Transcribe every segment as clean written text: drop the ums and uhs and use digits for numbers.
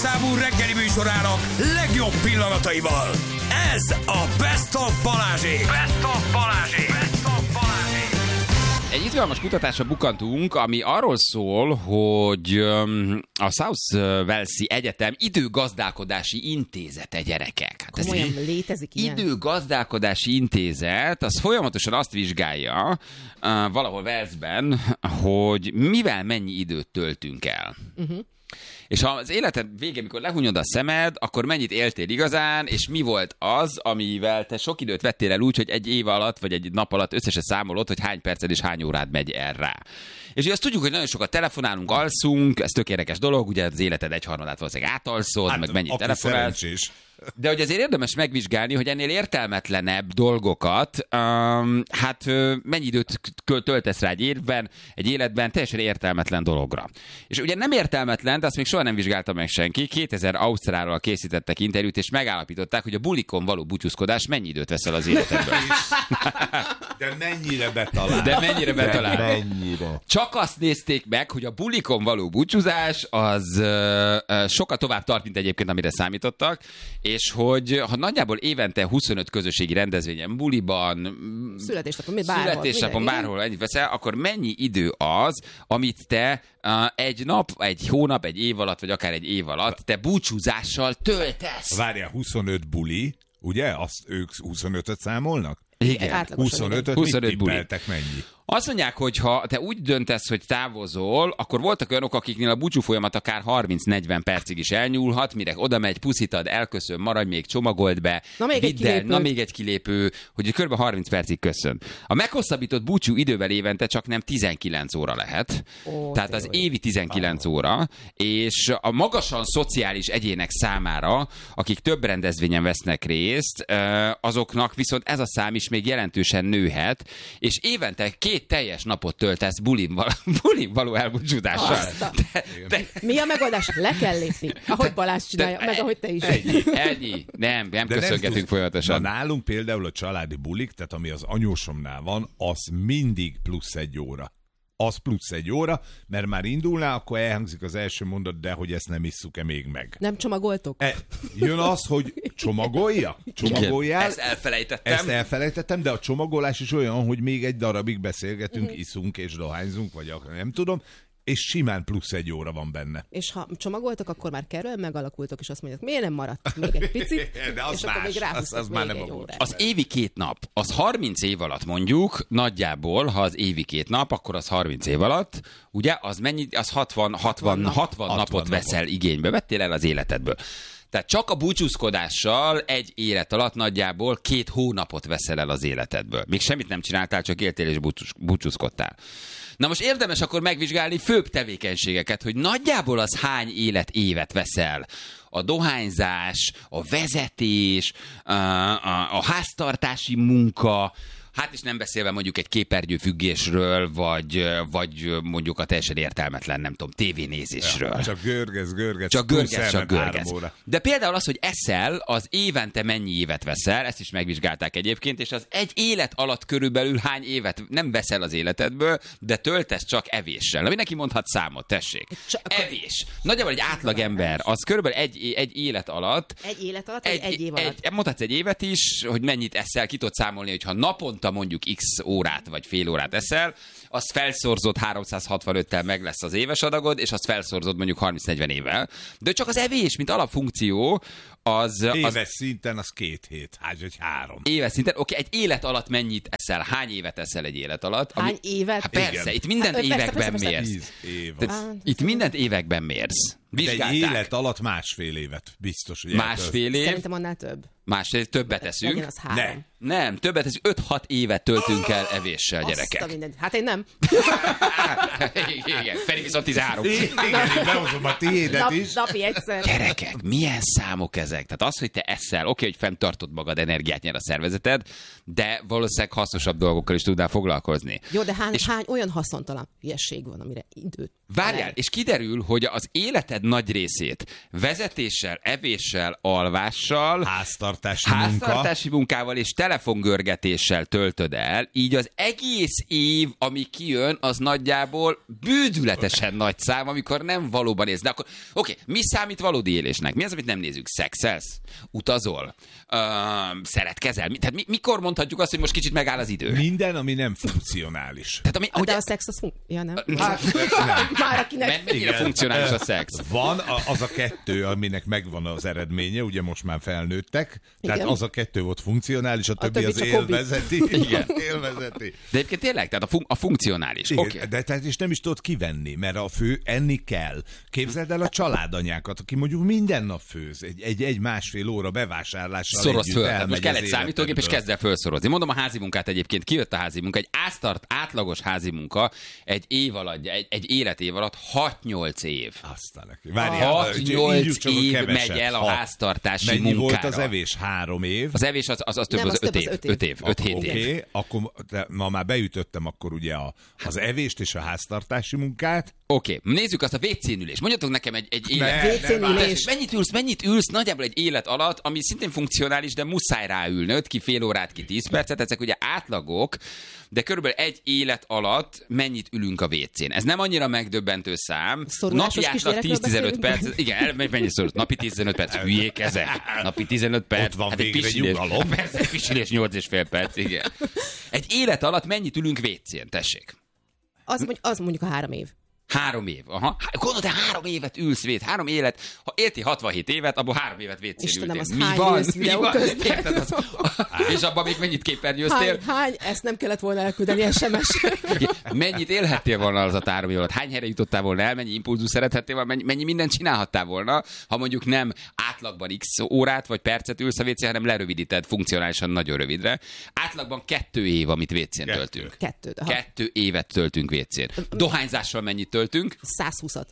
számú reggeli műsorának legjobb pillanataival. Ez a Best of Balázsék. Best of Balázsék. Best of Balázsék. Egy izgalmas kutatásra bukantunk, ami arról szól, hogy a South Walesi Egyetem időgazdálkodási intézete, gyerekek. Hát ez komolyan létezik ilyen? Időgazdálkodási intézet, az folyamatosan azt vizsgálja valahol Walesben, hogy mivel mennyi időt töltünk el. És ha az életed végén, amikor lehunyod a szemed, akkor mennyit éltél igazán, és mi volt az, amivel te sok időt vettél el úgy, hogy egy év alatt, vagy egy nap alatt összesen számolod, hogy hány perced és hány órád megy el rá. És azt tudjuk, hogy nagyon sokat telefonálunk, alszunk, ez tök érdekes dolog, ugye az életed egyharmadát valószínűleg átalszod, hát, meg mennyit telefonálsz. Szerencsés. De hogy azért érdemes megvizsgálni, hogy ennél értelmetlenebb dolgokat, mennyi időt töltesz rá egy életben, teljesen értelmetlen dologra. És ugye nem értelmetlen, de azt még soha nem vizsgálta meg senki. 2000 ausztrálról készítettek interjút, és megállapították, hogy a bulikon való búcsúzkodás mennyi időt veszel az életedből. De mennyire betalál. Mennyire. Csak azt nézték meg, hogy a bulikon való búcsúzás az sokkal tovább tart, mint egyébként, amire számítottak, és hogy ha nagyjából évente 25 közösségi rendezvényen, buliban, születésnapon bárhol ennyit veszel, akkor mennyi idő az, amit te egy nap, egy hónap, egy év alatt, vagy akár egy év alatt te búcsúzással töltesz? Várjál, 25 buli, ugye? Azt ők 25-öt számolnak? Igen. 25-öt, mit tippeltek mennyi? Azt mondják, hogy ha te úgy döntesz, hogy távozol, akkor voltak olyanok, akiknél a búcsú folyamat akár 30-40 percig is elnyúlhat, mire oda megy, puszítad, elköszön, maradj még, csomagold be, még egy kilépő, hogy kb. 30 percig köszön. A meghosszabbított búcsú idővel évente csak nem 19 óra lehet, tehát az évi 19 óra, és a magasan szociális egyének számára, akik több rendezvényen vesznek részt, azoknak viszont ez a szám is még jelentősen nőhet, és évente 2 teljes napot töltesz bulin való elbúcsúdással. Mi a megoldás? Le kell lépni, ahogy Balázs csinálja, meg ahogy te is. Ennyi. Nem köszöngetünk folyamatosan. Nálunk például a családi bulik, tehát ami az anyósomnál van, az mindig plusz 1 óra. Az plusz 1 óra, mert már indulná, akkor elhangzik az első mondat, de hogy ezt nem isszuk-e még meg. Nem csomagoltok? Jön az, hogy csomagoljál? Ezt elfelejtettem, de a csomagolás is olyan, hogy még egy darabig beszélgetünk, iszunk és dohányzunk, vagy nem tudom, és simán plusz 1 óra van benne. És ha csomagoltok, akkor már kerül megalakultok, és azt mondják, miért nem maradt még egy picit, de az és más, akkor még ráhúztok már még nem egy órát. Az évi 2 nap, az 30 év alatt mondjuk, nagyjából, ha az évi 2 nap, akkor az 30 év alatt, ugye, az mennyi, az 60 napot veszel igénybe, vettél el az életedből. Tehát csak a búcsúzkodással egy élet alatt nagyjából 2 hónapot veszel el az életedből. Még semmit nem csináltál, csak éltél és búcsúzkodtál. Na most érdemes akkor megvizsgálni főbb tevékenységeket, hogy nagyjából az hány életévet veszel. A dohányzás, a vezetés, a háztartási munka, hát is nem beszélve mondjuk egy képernyőfüggésről, vagy mondjuk a teljesen értelmetlen, nem tudom, tévénézésről. Ja, csak görgetsz. Csak görgetsz. De például az, hogy eszel, az évente mennyi évet veszel, ezt is megvizsgálták egyébként, és az egy élet alatt körülbelül hány évet nem veszel az életedből, de töltesz csak evéssel. Na, mindenki mondhat számot, tessék. Evés. Nagyjából egy átlagember, az körülbelül egy élet alatt. Egy év alatt. Mondhatsz egy évet is, hogy mennyit eszel, ki tudod számolni, hogyha naponta mondjuk x órát vagy fél órát eszel, azt felszorzod 365-tel meg lesz az éves adagod, és azt felszorzod mondjuk 30-40 évvel. De csak az evés, mint alapfunkció, az... Éves szinten az 2 hét, vagy 3. Éves szinten, oké, egy élet alatt mennyit eszel? Hány évet eszel egy élet alatt? Hány évet? Hát persze, igen. Itt mindent években mérsz. Itt mindent években mérsz. Vizsgálták. Egy élet alatt 1,5 évet biztos, hogy másfél év? Szerintem annál több. Másfél, többet eszünk. Legyen az 3. Nem, többet eszünk. 5-6 évet töltünk el evéssel, gyerekek. Hát én nem. Igen, Feri viszont 13. Igen, én behozom a tiédet is. Napi egyszer. Gyerekek, milyen számok ezek? Tehát az, hogy te eszel, oké, hogy fenntartod magad, energiát nyer a szervezeted, de valószínűleg, ha hasznosabb dolgokkal is tudnál foglalkozni. Jó, de hány olyan haszontalan hülyeség van, amire időt... Várjál, és kiderül, hogy az életed nagy részét vezetéssel, evéssel, alvással, háztartási munkával és telefongörgetéssel töltöd el, így az egész év, ami kijön, az nagyjából bődületesen nagy szám, amikor nem valóban élsz. De akkor, oké, mi számít valódi élésnek? Mi az, amit nem nézünk? Szexelsz? Utazol? Szeretkezel? Tehát mikor mondhatjuk azt, hogy most kicsit megáll az idő? Minden, ami nem funkcionális. Tehát, De a szex az nem? Nem. Már akinek... Mennyire funkcionális a szex? Van az a kettő, aminek megvan az eredménye, ugye most már felnőttek, tehát Igen. az a kettő volt funkcionális, a többi az csak hobbi. élvezeti. Igen. Élvezeti. De egyébként tényleg, tehát a funkcionális. Igen, Okay. de tehát is nem is tudod kivenni, mert a fő enni kell. Képzeld el a családanyákat, aki mondjuk minden nap főz, egy másfél óra bevásárlással Szoroz együtt föl. Tehát elmegy most kell az egy számítógép, és életedből. kezd el felszorozni. Mondom a házi munkát egyébként. Kijött a házi munka. Egy átlagos házi munka egy év alatt, egy életév alatt 6-8 év. Aztán neki. Várjál, írjuk 6-8 csak a év keveset. megy el a háztartási Mennyi munkára. volt az evés? 3 év? Az evés az több, Nem, az az 5 több, év. az 5 év. 5-7 év. Oké, akkor ma már beütöttem akkor ugye az evést és a háztartási munkát. Oké, nézzük azt a WC-n-ülés. Mondjatok nekem egy élet. WC-n ülés. Mennyit ülsz nagyjából egy élet alatt, ami szintén funkcionális, de muszáj ráülnöd, ki fél órát, ki 10 percet, ezek ugye átlagok, de körülbelül egy élet alatt mennyit ülünk a WC-n. Ez nem annyira megdöbbentő szám. Szorulásos Napi átlag kisgyerekről 10-15 beszélünk? perc. Igen, mennyi szorul? Napi 15 perc. Hülyék ezek. Napi 15 perc. Ott van egy végre pisilés. nyugalom. Persze, egy pisilés 8,5 perc, igen. Egy élet alatt mennyit ülünk WC-n, tessék? Az mondjuk a 3 év. 3 év. Aha. Gondolod, 3 évet ülsz vét. 3 élet. Ha élti 67 évet, abból 3 évet WC-n Istenem, ültél. az hány ülsz videó közben? Érted, és abban még mennyit képernyőztél? Hány? Ezt nem kellett volna elküldeni SMS. Mennyit élhettél volna az a 3 év alatt? Hány helyre jutottál volna el? Mennyi impulzus szerethettél volna? Mennyi mindent csinálhattál volna, ha mondjuk nem átlagban x órát vagy percet ülsz a WC, hanem lerövidíted funkcionálisan nagyon rövidre. Átlagban 2 év, amit WC-n töltünk. 2 évet töltünk WC-n. Dohányzással mennyit töltünk? 120-at.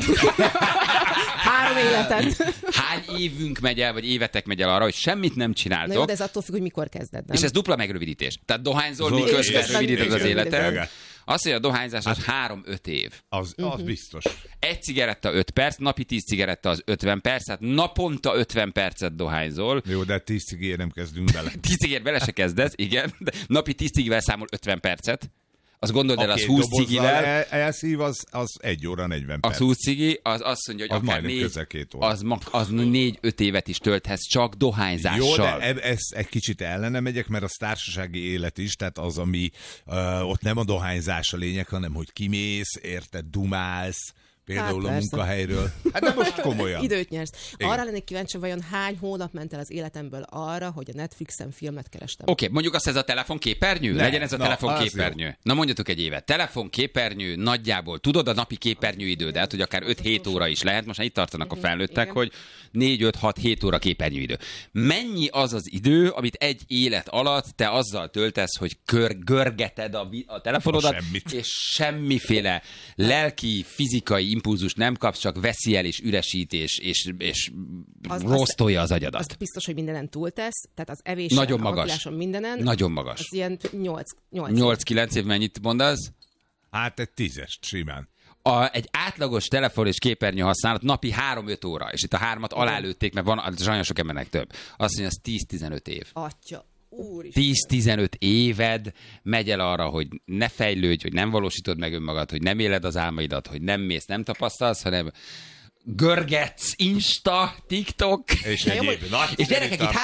3 életet. Hány évünk megy el, vagy évetek megy el arra, hogy semmit nem Na csináltok, jó, de ez attól függ, hogy mikor kezded, nem? és ez dupla megrövidítés. Tehát dohányzol, Zoli, miközben és rövidíted az igen, életed. igen. Azt, hogy a dohányzás az 3-5 év. Az biztos. Egy cigaretta 5 perc, napi 10 cigaretta az 50 perc, tehát naponta 50 percet dohányzol. Jó, de 10 cigér nem kezdünk bele. 10 cigért bele se kezdesz, igen. De napi 10 cigivel számol 50 percet. Azt gondold el, az 20 cigivel. Elszív, az 1 óra 40 perc. Az 20 cigi, az azt mondja, hogy Az akár majdnem közel 2 óra. az 4-5 évet is tölthetsz csak dohányzással. Jó, de ezt egy kicsit ellene megyek, mert az társasági élet is, tehát az, ami ott nem a dohányzás a lényeg, hanem hogy kimész, érted, dumálsz, például a persze. munkahelyről. Hát de most komolyan. Időt nyersz. Igen. Arra lennék kíváncsi, vajon hány hónap ment el az életemből arra, hogy a Netflixen filmet kerestem. Oké, mondjuk azt, ez a telefonképernyő? Ne, Legyen ez a na, telefonképernyő. Na mondjatok egy évet. Telefonképernyő nagyjából, tudod a napi képernyőidődet, hogy akár 5-7 óra is lehet, most már itt tartanak a felnőttek, igen. hogy 4-5-6-7 óra képernyőidő. Mennyi az az idő, amit egy élet alatt te azzal töltesz, hogy görgeted a telefonodat, Semmit. és semmiféle lelki, fizikai impulzus nem kapsz, csak veszi el, és üresítés, és rosztolja az agyadat. Az biztos, hogy mindenen túltesz, tehát az evés, Nagyon a magas. vakuláson, mindenen. Nagyon magas. Az ilyen 8. 8-9 év mennyit mondasz? Hát egy 10-est simán. Egy átlagos telefon és képernyő használat napi 3-5 óra, és itt a 3-at alálőtték, mert van nagyon sok embernek több. Azt mondja, az 10-15 év. Atya, úristen. 10-15 éved megy el arra, hogy ne fejlődj, hogy nem valósítod meg önmagad, hogy nem éled az álmaidat, hogy nem mész, nem tapasztalsz, hanem görgetsz, Insta, TikTok. És Na jó, egyéb hogy- nagy És gyerekek, itt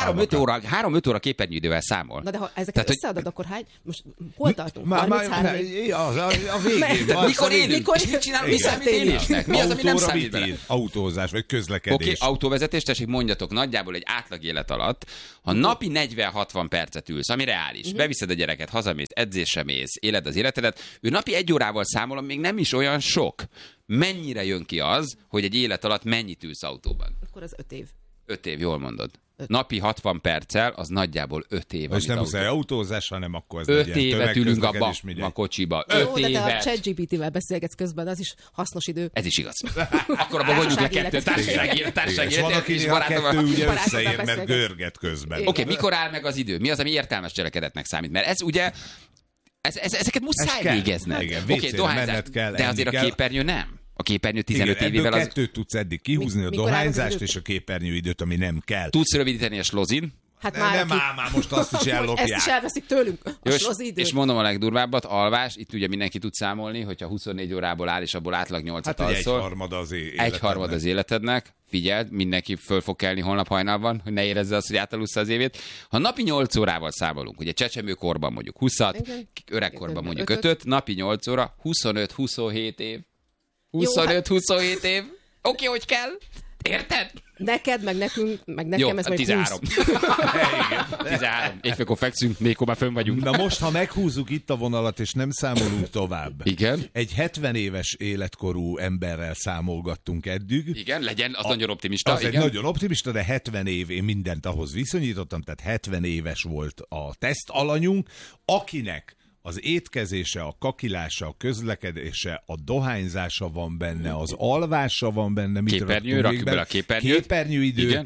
3-5 óra képernyőidővel számol. Na de ha ezeket Tehát, hogy- összeadod, akkor hány? Most hol tartunk? Már 33 év? a végén. Tehát mikor élünk? Mikor- És mit csinálunk? Mi Igen. számít élésnek? Mi az, ami nem Autóra számít mit vele? ír? Autózás, vagy közlekedés. Oké, autóvezetés, tessék, mondjatok nagyjából egy átlag élet alatt, ha napi 40-60 percet ülsz, ami reális, beviszed a gyereket, hazamész, edzésre mész, éled az életedet, ő napi 1 órával számolom, még nem is olyan sok. Mennyire jön ki az, hogy egy élet alatt mennyit ülsz autóban? Akkor az 5 év. 5 év, jól mondod. Napi 60 perccel, az nagyjából 5 év. És nem muszáj autózás, hanem akkor ez 5 évet ülünk a kocsiba. 5 Jó, de te a évet. ChatGPT-vel beszélgetsz közben, az is hasznos idő. Ez is igaz. Akkor abban vonjuk le kettőt. Társasági És van, akinél a kettő ugye barátokkal összeér, mert beszélgetsz. görget közben. Oké, mikor áll meg az idő? Mi az, ami értelmes cselekedetnek számít? Mert ez ugye, ezeket muszáj kell. végezned. Igen, Oké, WC-re dohányzás, menned kell, de azért enni a kell. képernyő nem. A képernyő 15 Igen, évével ebből az... kettőt tudsz eddig kihúzni, a Mikor áll meg az dohányzást idő? és a képernyőidőt, ami nem kell. Tudsz rövidíteni a slozin. Hát Nem már most azt is ezt is ellopják. elveszik tőlünk. A Jó, slozi időt. és mondom a legdurvábbat, alvás, itt ugye mindenki tud számolni, hogyha 24 órából áll, és abból átlag 8-at Hát, hogy alszol. egyharmada az életednek. Egyharmad az életednek. Figyeld, mindenki föl fog kelni holnap hajnalban, hogy ne érezze azt, hogy átalussza az évét. Ha napi 8 órával számolunk, ugye csecsemőkorban mondjuk 20-at, Igen. öregkorban mondjuk Ötöt. 5-öt, napi 8 óra, 25-27 év. 25-27 év. Oké, hogy kell. Érted? Neked, meg nekünk, meg nekem Jó, ez majd 13. 20. 13. Éjfélkor fekszünk, négykor már fönn vagyunk. Na most, ha meghúzzuk itt a vonalat, és nem számolunk tovább. Igen. Egy 70 éves életkorú emberrel számolgattunk eddig. Igen, legyen, az nagyon optimista. Az igen. egy nagyon optimista, de 70 év, én mindent ahhoz viszonyítottam, tehát 70 éves volt a teszt alanyunk, akinek az étkezése, a kakilása, a közlekedése, a dohányzása van benne, az alvása van benne. Mit Képernyő, raktunk rakjuk még bele a képernyőt. Képernyőidő. Igen.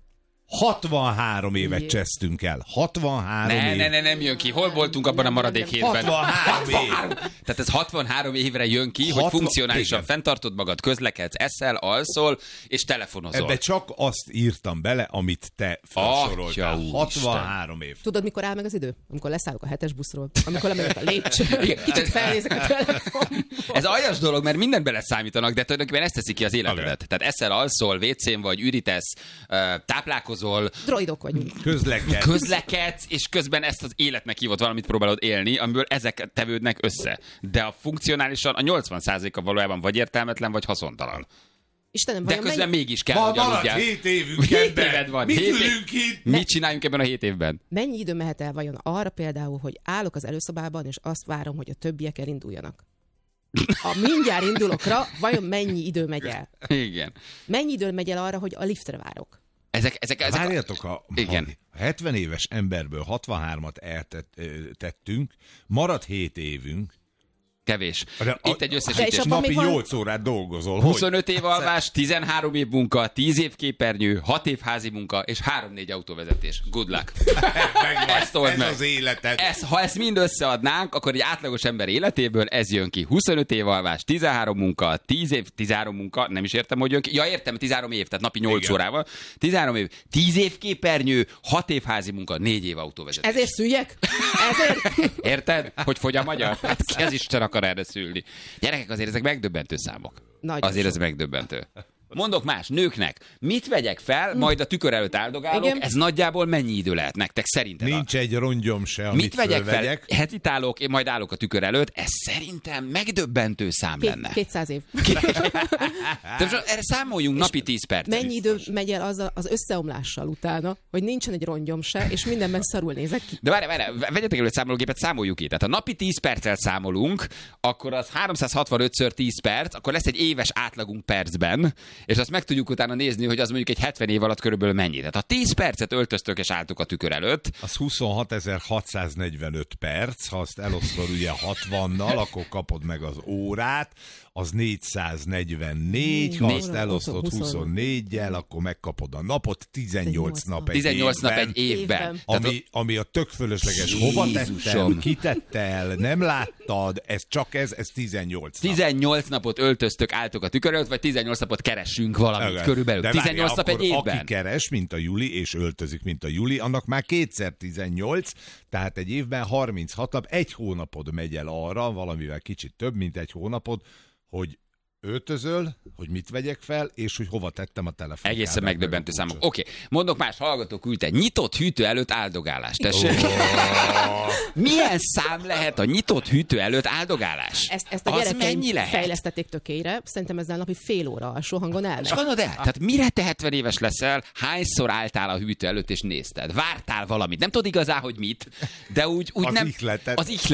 63 évet Jé. csesztünk el. 63 év. Nem jön ki. Hol voltunk abban a maradék hétben? 63 év. Tehát ez 63 évre jön ki, hogy 60 funkcionálisan igen. fenntartod magad, közlekedsz, eszel, alszol, és telefonozol. Ebbe csak azt írtam bele, amit te felsoroltál. Atya 63 év. Tudod, mikor áll meg az idő? Amikor leszállok a 7-es buszról, amikor lemegyek a lépcsőn, kicsit felnézek a telefon. Ez aljas dolog, mert mindent beleszámítanak, de tulajdonképpen ezt teszi ki az életedet. Tehát eszel, alszol, WC-n vagy, ürítesz, táplálkozol, Droidok vagyunk. közlekedsz, és közben ezt az életnek hívott valamit próbálod élni, amiből ezek tevődnek össze. De a funkcionálisan a 80%-a valójában vagy értelmetlen, vagy haszontalan. Istenem, De vajon közben mégis kell, hogy Maradt aludjál. 7 évünk 7 ebben. éved van. Mit 7 év. ülünk itt? Mit csináljunk ebben a 7 évben? mennyi idő mehet el vajon arra például, hogy állok az előszobában, és azt várom, hogy a többiek elinduljanak? A mindjárt indulokra vajon mennyi idő megy el? Igen. Mennyi idő megy el arra, hogy a liftre várok? Ezek Várjatok, Igen. a 70 éves emberből 63-at eltettünk, maradt 7 évünk, kevés. de Itt egy De összesítés. és abban napi még van- 8 órát dolgozol. 25 év alvás, 13 év munka, 10 év képernyő, 6 év házi munka, és 3-4 autóvezetés. Good luck. Ezt old Ez meg. az életed. Ha ezt mind összeadnánk, akkor egy átlagos ember életéből ez jön ki. 25 év alvás, 13 munka, 13 munka, nem is értem, hogy jön ki. Ja, értem, 13 év, tehát napi 8 Igen. órával. 13 év, 10 év képernyő, 6 év házi munka, 4 év autóvezetés. Ezért szüljek? Ezért? Érted? Hogy fogy a magyar? Hát ki az Isten akar erre szülni? Gyerekek, azért ezek megdöbbentő számok. Nagyon Azért ez sok. megdöbbentő. Mondok más, nőknek, mit vegyek fel, majd a tükör előtt áldogálok, Igen. ez nagyjából mennyi idő lehet nektek szerinted? Nincs egy rongyom se, amit Mit vegyek fölvegyek. fel? Hetit állok, én majd állok a tükör előtt, ez szerintem megdöbbentő szám lenne. 200 év. De most erre számoljunk napi 10 percet. Mennyi idő megy el az összeomlással utána, hogy nincsen egy rongyom se, és mindenben szarul nézek ki. De várj, vegyetek elő egy számológépet, számoljuk ki. Tehát ha napi 10 perccel számolunk, akkor az 365-ször 10 perc, akkor lesz egy éves átlagunk percben, és azt meg tudjuk utána nézni, hogy az mondjuk egy 70 év alatt körülbelül mennyi. Tehát ha 10 percet öltöztök és álltuk a tükör előtt, Az 26.645 perc, ha azt elosztod ugye 60-nal, akkor kapod meg az órát, az 444, ha azt elosztod 24-jel, akkor megkapod a napot, 18 nap egy 18 nap évben. egy évben. Tehát Ami a tök fölösleges. Hova tettem, Jézusom. kitette el, nem láttad, ez 18 nap. 18 napot öltöztök, álltok a tükör előtt, vagy 18 napot keressünk valamit Igen. körülbelül. De 18 nap várjál, egy akkor évben. Aki keres, mint a Juli, és öltözik, mint a Juli, annak már 2x18, tehát egy évben 36 nap, egy hónapod megy el arra, valamivel kicsit több, mint egy hónapod, hogy öltözöl, hogy mit vegyek fel, és hogy hova tettem a telefont. Egészen megdöbbentő számok. Oké, mondok más, hallgatók küldte. Nyitott hűtő előtt áldogálás. Tessék. Milyen szám lehet a nyitott hűtő előtt áldogálás? Ezt a Az gyerekeim mennyi lehet? fejlesztették tökére. Szerintem ezzel napi fél óra alsó hangon elmegy. És gondold el, tehát mire te 70 éves leszel, hányszor álltál a hűtő előtt és nézted? Vártál valamit. Nem tudod igazán, hogy mit, de úgy Az nem... ihletet. Az ihletet.